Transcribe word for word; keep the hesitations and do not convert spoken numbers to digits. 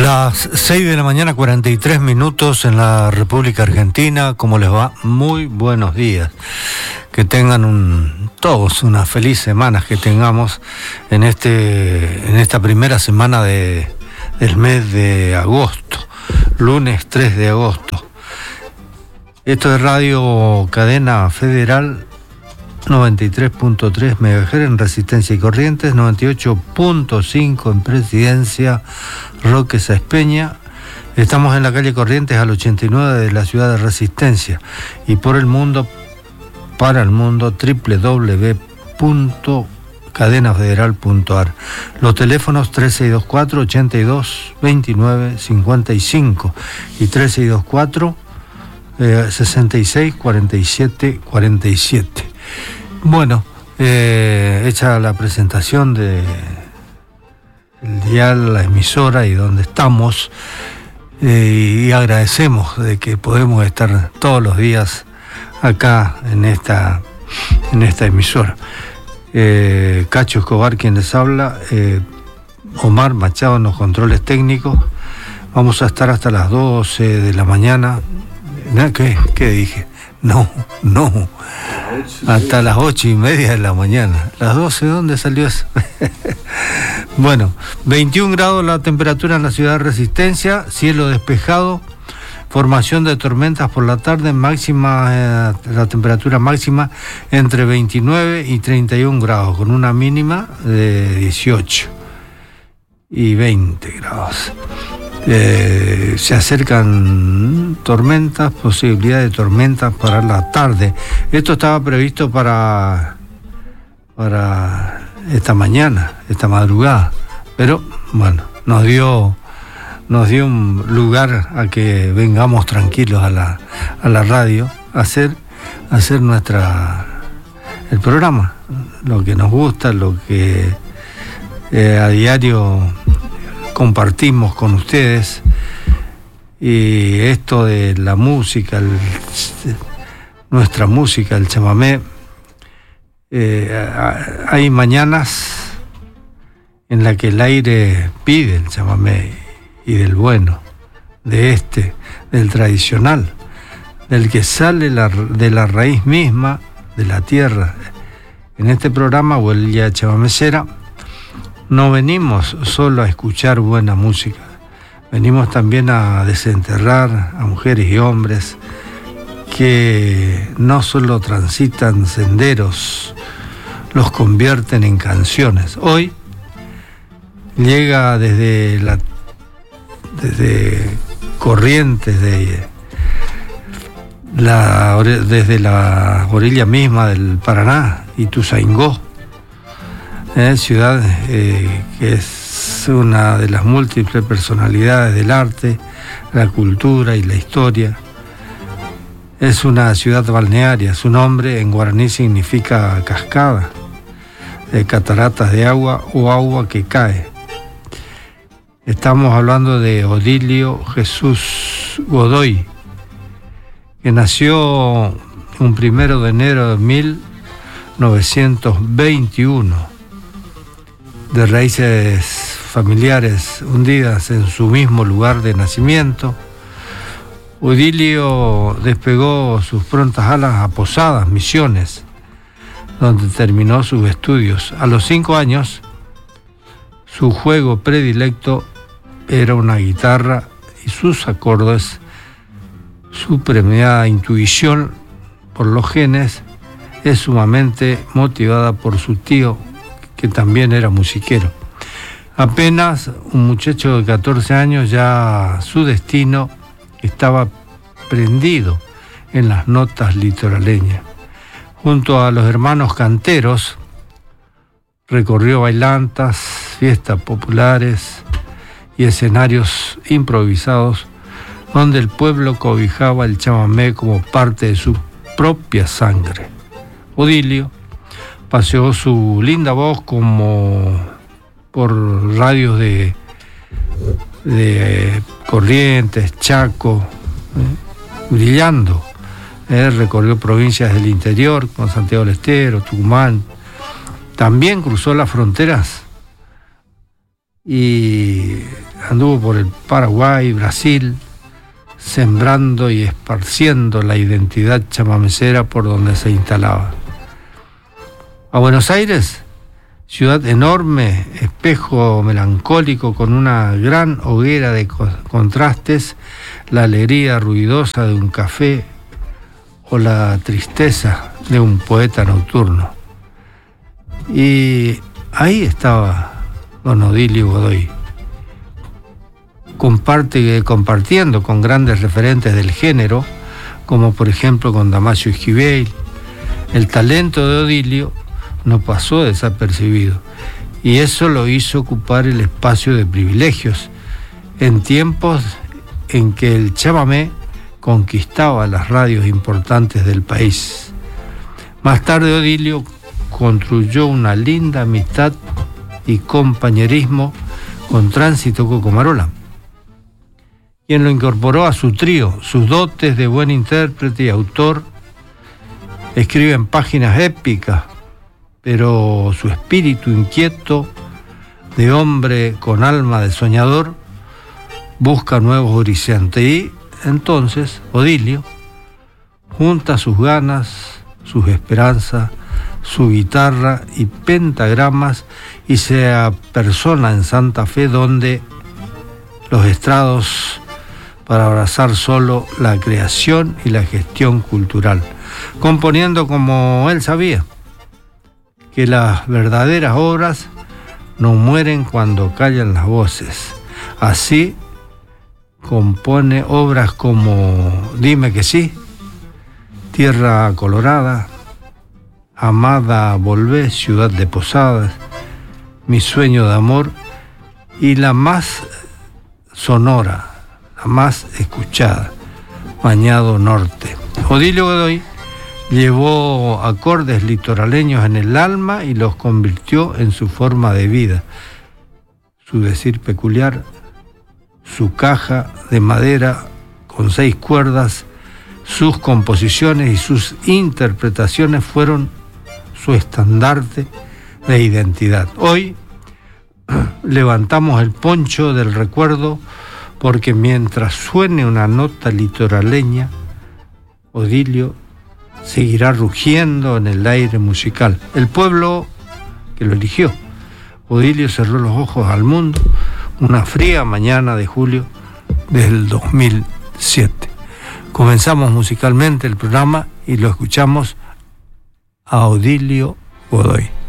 Las seis de la mañana, cuarenta y tres minutos en la República Argentina. ¿Cómo les va? Muy buenos días. Que tengan un, todos unas feliz semanas que tengamos en este en esta primera semana de, del mes de agosto, lunes tres de agosto. Esto es Radio Cadena Federal, noventa y tres punto tres megahertz en Resistencia y Corrientes, noventa y ocho punto cinco en Presidencia, Roque Sáenz Peña. Estamos en la calle Corrientes al ochenta y nueve de la ciudad de Resistencia y por el mundo, para el mundo, doble u doble u doble u punto cadena federal punto a r. Los teléfonos tres seis dos cuatro, ocho dos, dos nueve cinco cinco y tres seis dos cuatro, sesenta y seis, cuarenta y siete, cuarenta y siete. Bueno, eh, hecha la presentación de el dial, la emisora y donde estamos, eh, y agradecemos de que podemos estar todos los días acá en esta en esta emisora. Eh, Cacho Escobar quien les habla, eh, Omar Machado en los controles técnicos. Vamos a estar hasta las doce de la mañana. ¿Qué, qué dije? No, no, hasta las ocho y media de la mañana. ¿Las doce dónde salió eso? Bueno, veintiún grados la temperatura en la ciudad de Resistencia, cielo despejado, formación de tormentas por la tarde, máxima, eh, la temperatura máxima entre veintinueve y treinta y un grados, con una mínima de dieciocho y veinte grados. Eh, se acercan tormentas, posibilidad de tormentas para la tarde. Esto estaba previsto para, para esta mañana, esta madrugada, pero bueno, nos dio, nos dio un lugar a que vengamos tranquilos a la, a la radio a hacer, a hacer nuestra, el programa, lo que nos gusta, lo que eh, a diario compartimos con ustedes. Y esto de la música, el, nuestra música, el chamamé, eh, hay mañanas en las que el aire pide el chamamé, y del bueno, de este, del tradicional, del que sale la, de la raíz misma de la tierra. En este programa, Huella Chamamecera, no venimos solo a escuchar buena música, venimos también a desenterrar a mujeres y hombres que no solo transitan senderos, los convierten en canciones. Hoy llega desde la desde Corrientes, de la, desde la orilla misma del Paraná, Ituzaingó, Eh, ciudad eh, que es una de las múltiples personalidades del arte, la cultura y la historia. Es una ciudad balnearia, su nombre en guaraní significa cascada, eh, cataratas de agua o agua que cae. Estamos hablando de Odilio Jesús Godoy, que nació un primero de enero de mil novecientos veintiuno. De raíces familiares hundidas en su mismo lugar de nacimiento, Odilio despegó sus prontas alas a Posadas, Misiones, donde terminó sus estudios. A los cinco años, su juego predilecto era una guitarra y sus acordes, su premiada intuición por los genes, es sumamente motivada por su tío, que también era musiquero. Apenas un muchacho de catorce años, ya su destino estaba prendido en las notas litoraleñas. Junto a los hermanos canteros, recorrió bailantas, fiestas populares y escenarios improvisados, donde el pueblo cobijaba el chamamé como parte de su propia sangre. Odilio paseó su linda voz como por radios de, de Corrientes, Chaco, eh, brillando. Eh, recorrió provincias del interior, con Santiago del Estero, Tucumán. También cruzó las fronteras y anduvo por el Paraguay, Brasil, sembrando y esparciendo la identidad chamamecera por donde se instalaba. A Buenos Aires, ciudad enorme, espejo melancólico con una gran hoguera de contrastes, la alegría ruidosa de un café o la tristeza de un poeta nocturno. Y ahí estaba don Odilio Godoy, comparte, compartiendo con grandes referentes del género, como por ejemplo con Damaso Esquivel. El talento de Odilio no pasó desapercibido, y eso lo hizo ocupar el espacio de privilegios en tiempos en que el chamamé conquistaba las radios importantes del país. Más tarde Odilio construyó una linda amistad y compañerismo con Tránsito Cocomarola, quien lo incorporó a su trío. Sus dotes de buen intérprete y autor escriben páginas épicas, pero su espíritu inquieto de hombre con alma de soñador busca nuevos horizontes, y entonces Odilio junta sus ganas, sus esperanzas, su guitarra y pentagramas y se apersona en Santa Fe, donde los estrados, para abrazar solo la creación y la gestión cultural, componiendo como él sabía, que las verdaderas obras no mueren cuando callan las voces. Así compone obras como Dime que sí, Tierra Colorada, Amada Volvé, Ciudad de Posadas, Mi sueño de amor, y la más sonora, la más escuchada, Bañado Norte. Odilio Godoy llevó acordes litoraleños en el alma y los convirtió en su forma de vida. Su decir peculiar, su caja de madera con seis cuerdas, sus composiciones y sus interpretaciones fueron su estandarte de identidad. Hoy levantamos el poncho del recuerdo, porque mientras suene una nota litoraleña, Odilio seguirá rugiendo en el aire musical. El pueblo que lo eligió. Odilio cerró los ojos al mundo una fría mañana de julio del dos mil siete. Comenzamos musicalmente el programa y lo escuchamos a Odilio Godoy.